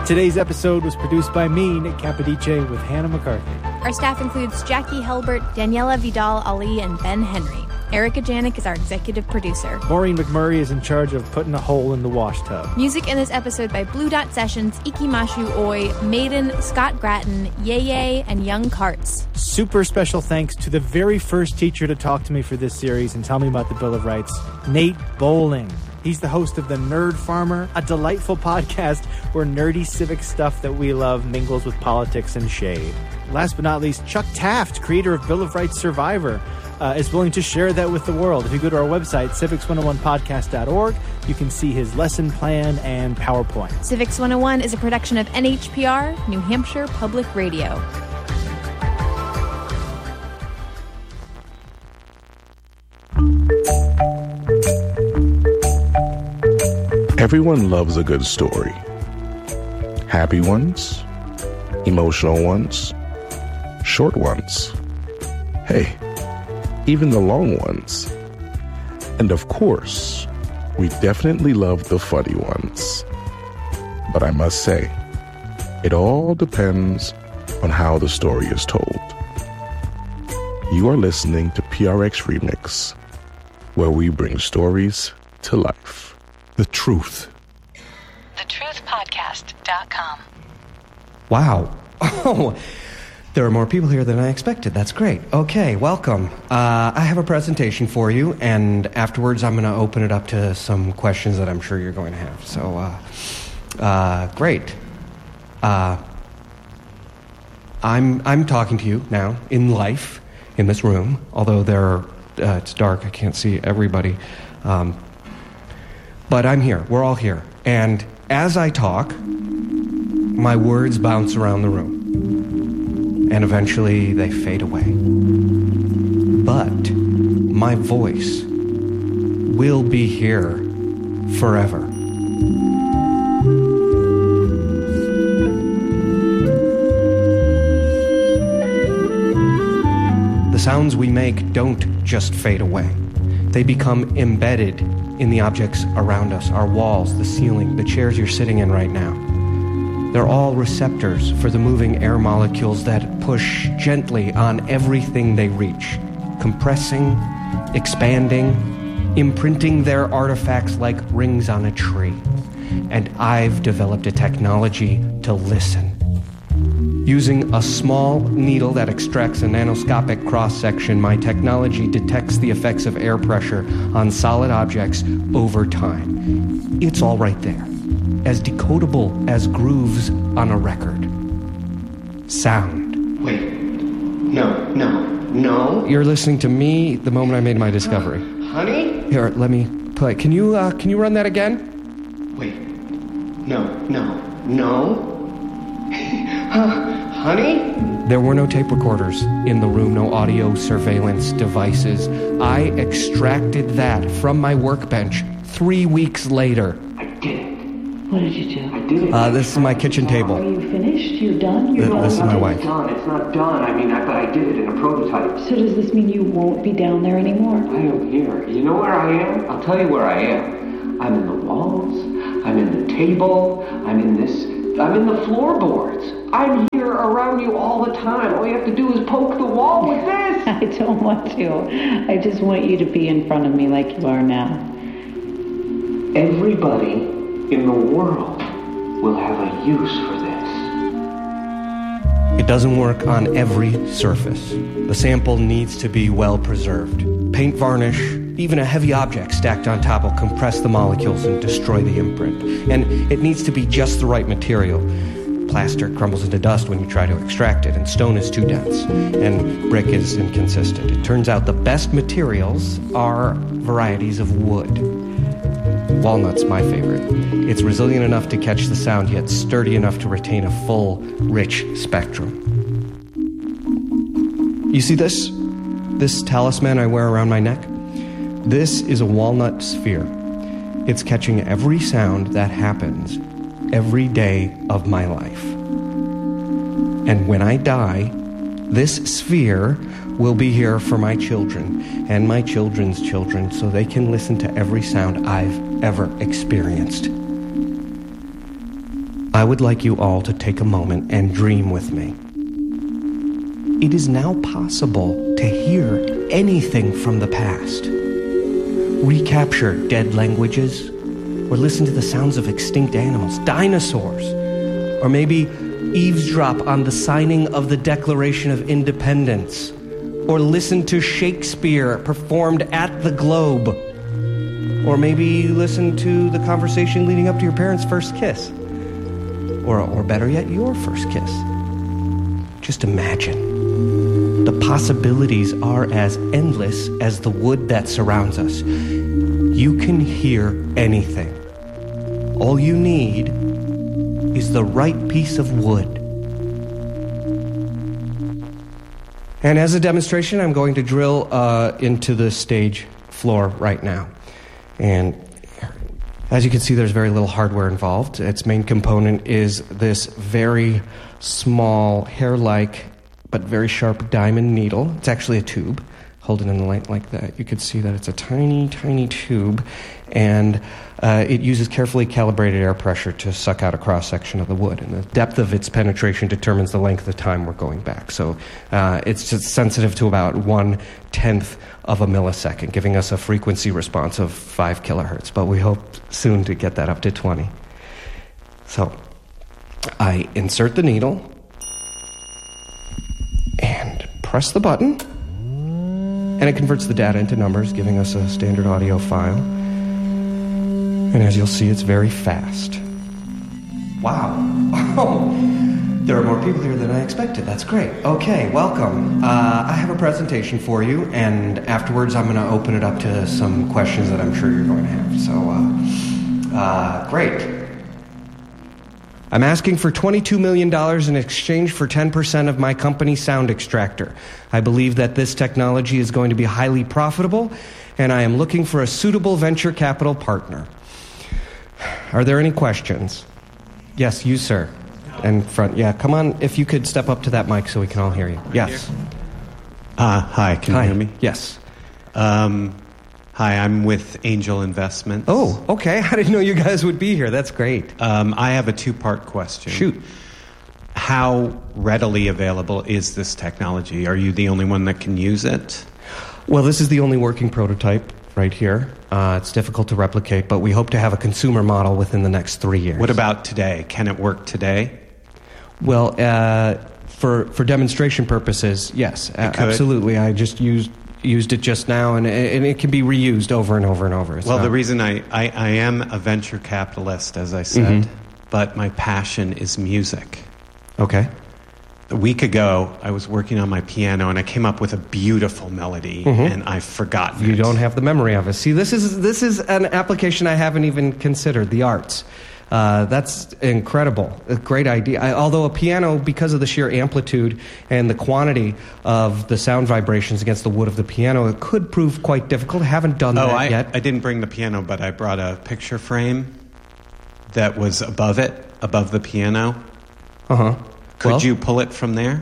Today's episode was produced by me, Nick Capodice, with Hannah McCarthy. Our staff includes Jackie Helbert, Daniela Vidal-Ali, and Ben Henry. Erica Janik is our executive producer. Maureen McMurray is in charge of putting a hole in the wash tub. Music in this episode by Blue Dot Sessions, Ikimashu Oi, Maiden, Scott Gratton, Yeye, and Young Carts. Super special thanks to the very first teacher to talk to me for this series and tell me about the Bill of Rights, Nate Bowling. He's the host of The Nerd Farmer, a delightful podcast where nerdy civic stuff that we love mingles with politics and shade. Last but not least, Chuck Taft, creator of Bill of Rights Survivor, is willing to share that with the world. If you go to our website, civics101podcast.org, you can see his lesson plan and PowerPoint. Civics 101 is a production of NHPR, New Hampshire Public Radio. Everyone loves a good story. Happy ones, emotional ones, short ones. Hey, even the long ones. And of course, we definitely love the funny ones. But I must say, it all depends on how the story is told. You are listening to PRX Remix, where we bring stories to life. The truth. thetruthpodcast.com. Wow. Oh, there are more people here than I expected. That's great. Okay, welcome. I have a presentation for you, and afterwards I'm going to open it up to some questions that I'm sure you're going to have. So, great. I'm talking to you now in life, in this room, although it's dark, I can't see everybody. But I'm here. We're all here. And as I talk, my words bounce around the room. And eventually they fade away. But my voice will be here forever. The sounds we make don't just fade away. They become embedded in the objects around us, our walls, the ceiling, the chairs you're sitting in right now. They're all receptors for the moving air molecules that push gently on everything they reach, compressing, expanding, imprinting their artifacts like rings on a tree. And I've developed a technology to listen. Using a small needle that extracts a nanoscopic cross-section, my technology detects the effects of air pressure on solid objects over time. It's all right there, as decodable as grooves on a record. Sound. Wait. No. You're listening to me the moment I made my discovery. Honey? Here, let me play. Can you run that again? Wait. No. Honey? There were no tape recorders in the room, no audio surveillance devices. I extracted that from my workbench 3 weeks later. I did it. What did you do? I did it. This is my kitchen table. Are you finished? You're done? This is my wife. It's not done. But I did it in a prototype. So does this mean you won't be down there anymore? I am here. You know where I am? I'll tell you where I am. I'm in the walls. I'm in the table. I'm in the floorboards. I'm here around you all the time. All you have to do is poke the wall with this. I don't want to. I just want you to be in front of me like you are now. Everybody in the world will have a use for this. It doesn't work on every surface. The sample needs to be well preserved. Paint varnish, even a heavy object stacked on top will compress the molecules and destroy the imprint. And it needs to be just the right material. Plaster crumbles into dust when you try to extract it, and stone is too dense, and brick is inconsistent. It turns out the best materials are varieties of wood. Walnut's my favorite. It's resilient enough to catch the sound, yet sturdy enough to retain a full, rich spectrum. You see this? This talisman I wear around my neck? This is a walnut sphere. It's catching every sound that happens every day of my life. And when I die, this sphere will be here for my children and my children's children so they can listen to every sound I've ever experienced. I would like you all to take a moment and dream with me. It is now possible to hear anything from the past. Recapture dead languages, or listen to the sounds of extinct animals, dinosaurs, or maybe eavesdrop on the signing of the Declaration of Independence, or listen to Shakespeare performed at the Globe, or maybe listen to the conversation leading up to your parents' first kiss, or better yet, your first kiss. Just imagine. The possibilities are as endless as the wood that surrounds us. You can hear anything. All you need is the right piece of wood. And as a demonstration, I'm going to drill into the stage floor right now. And as you can see, there's very little hardware involved. Its main component is this very small, hair-like, but very sharp diamond needle. It's actually a tube. Hold it in the light like that. You can see that it's a tiny, tiny tube, and it uses carefully calibrated air pressure to suck out a cross-section of the wood, and the depth of its penetration determines the length of time we're going back. So it's just sensitive to about 1/10 of a millisecond, giving us a frequency response of 5 kilohertz, but we hope soon to get that up to 20. So I insert the needle and press the button, and it converts the data into numbers, giving us a standard audio file. And as you'll see, it's very fast. Wow. Oh, there are more people here than I expected. That's great. Okay, welcome. I have a presentation for you, and afterwards I'm going to open it up to some questions that I'm sure you're going to have. So, great. I'm asking for $22 million in exchange for 10% of my company's sound extractor. I believe that this technology is going to be highly profitable, and I am looking for a suitable venture capital partner. Are there any questions? Yes, you, sir. In front. Yeah, come on, if you could step up to that mic so we can all hear you. Yes. Hi, can you hear me? Yes. Hi, I'm with Angel Investments. Oh, okay. I didn't know you guys would be here. That's great. I have a two-part question. Shoot. How readily available is this technology? Are you the only one that can use it? Well, this is the only working prototype right here. It's difficult to replicate, but we hope to have a consumer model within the next 3 years. What about today? Can it work today? Well, for demonstration purposes, yes, absolutely. I just used it just now, and it can be reused over and over and over. Well, the reason I am a venture capitalist, as I said, but my passion is music. Okay. A week ago, I was working on my piano, and I came up with a beautiful melody, and I've forgotten it. You don't have the memory of it. See, this is an application I haven't even considered, the arts. That's incredible. A great idea. Although a piano, because of the sheer amplitude and the quantity of the sound vibrations against the wood of the piano, it could prove quite difficult. I haven't done that yet. I didn't bring the piano, but I brought a picture frame that was above the piano. Uh-huh. Could you pull it from there?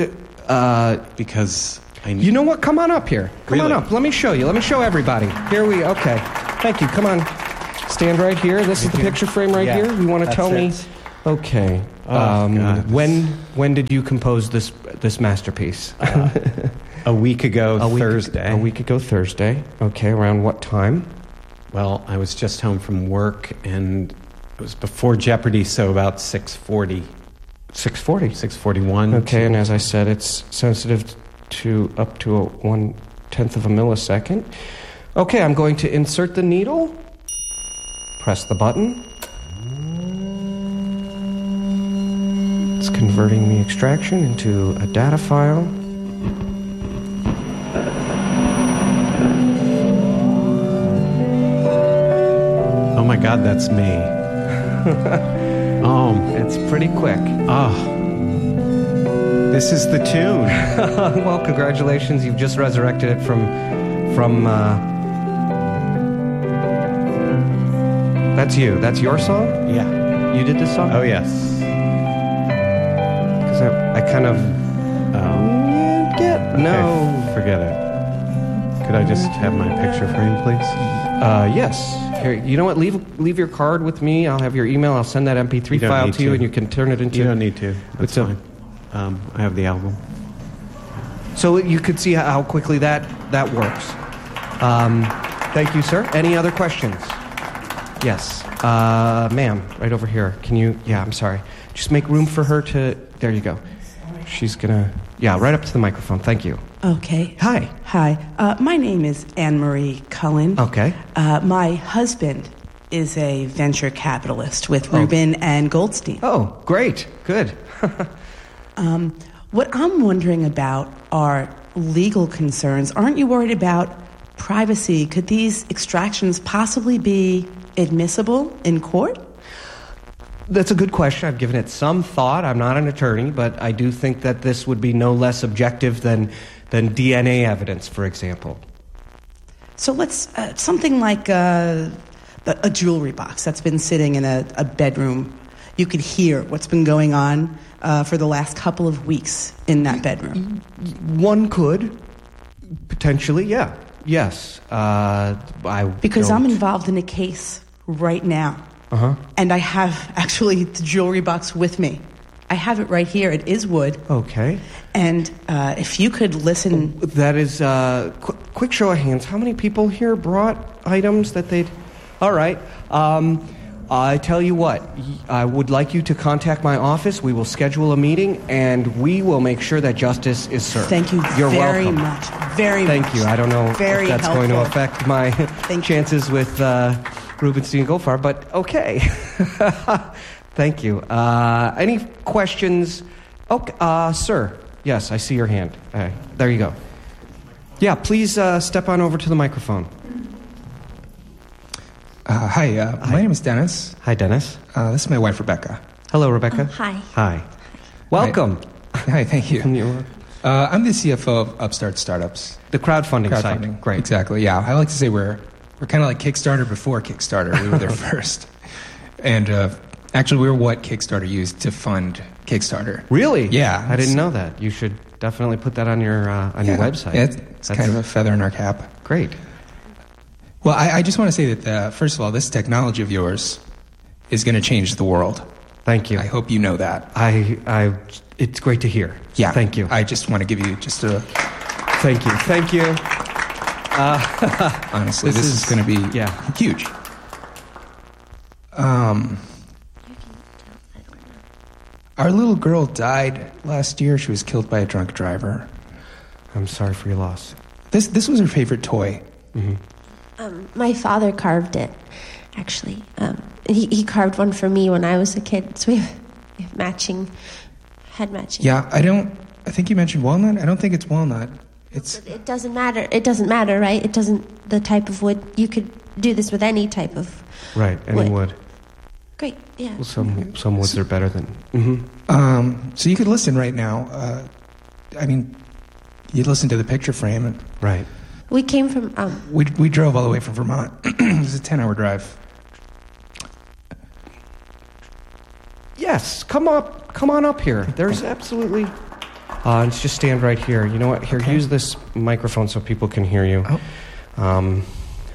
Because you know what? Come on up here. Come on Really? up. Let me show you. Let me show everybody. Okay. Thank you. Come on. Stand right here. This is the picture frame right here. You want to tell me? it. Okay. God. When did you compose this masterpiece? A week ago Thursday. A week ago Thursday. Okay. Around what time? Well, I was just home from work, and it was before Jeopardy, so about 6:40. 6:40. 6:41. Okay, and as I said, it's sensitive to up to a 1/10 of a millisecond. Okay, I'm going to insert the needle. Press the button. It's converting the extraction into a data file. Oh my God, that's me. Oh, It's pretty quick. This is the tune. Well, congratulations. You've just resurrected it from That's you. That's your song? Yeah. You did this song? Oh, yes. Because I kind of... No. Okay, forget it. Could I just have my picture frame, please? Yes. Here, you know what? Leave your card with me. I'll have your email. I'll send that MP3 file to you, and you can turn it into... You don't need to. That's fine. I have the album. So you could see how quickly that works. Thank you, sir. Any other questions? Yes. Ma'am, right over here. Can you... Yeah, I'm sorry. Just make room for her to... There you go. She's gonna... Yeah, right up to the microphone. Thank you. Okay. Hi. Hi. My name is Anne-Marie Cullen. Okay. My husband is a venture capitalist with Rubin and Goldstein. Oh, great. Good. What I'm wondering about are legal concerns. Aren't you worried about privacy? Could these extractions possibly be admissible in court? That's a good question. I've given it some thought. I'm not an attorney, but I do think that this would be no less objective than DNA evidence, for example. So let's... something like a jewelry box that's been sitting in a bedroom. You could hear what's been going on for the last couple of weeks in that bedroom. One could. Potentially, yeah. Yes. Because I'm involved in a case right now. Uh-huh. And I have actually the jewelry box with me. I have it right here. It is wood. Okay. And if you could listen... That is... quick show of hands. How many people here brought items that they'd... All right. I tell you what. I would like you to contact my office. We will schedule a meeting, and we will make sure that justice is served. Thank you You're very welcome. much. Very Thank much. you. I don't know if that's helpful. going to affect my chances with Rubenstein Goldfarb, but okay. Thank you. Any questions? Okay, sir. Yes, I see your hand. There you go. Yeah, please step on over to the microphone. Hi, my name is Dennis. Hi, Dennis. This is my wife, Rebecca. Hello, Rebecca. Hi. Hi. Welcome. Hi, thank you. I'm the CFO of Upstart Startups. The crowdfunding site. Great. Exactly, yeah. I like to say we're kind of like Kickstarter before Kickstarter. We were there first. And actually, we were what Kickstarter used to fund Kickstarter. Really? Yeah. I didn't know that. You should definitely put that on your website. Yeah, it's kind of a feather in our cap. Great. Well, I just want to say that, first of all, this technology of yours is going to change the world. Thank you. I hope you know that. It's great to hear. Yeah. Thank you. I just want to give you just a... Thank you. Thank you. Honestly, this is going to be huge. Our little girl died last year. She was killed by a drunk driver. I'm sorry for your loss. This was her favorite toy. Mm-hmm. My father carved it, actually. He carved one for me when I was a kid, so we have matching. Yeah, I think you mentioned walnut. I don't think it's walnut. It doesn't matter. It doesn't matter, right? It doesn't, the type of wood. You could do this with any type of Right, any wood. Great, yeah. Well, some woods are better than... Mm-hmm. So you could listen right now. You'd listen to the picture frame. Right. We came from... We drove all the way from Vermont. It was a 10-hour drive. Yes, come on up here. There's absolutely... let's just stand right here. You know what? Here, use this microphone so people can hear you. Oh.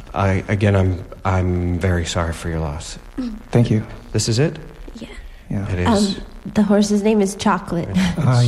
I'm very sorry for your loss. Thank you. This is it? Yeah. Yeah. It is. The horse's name is Chocolate.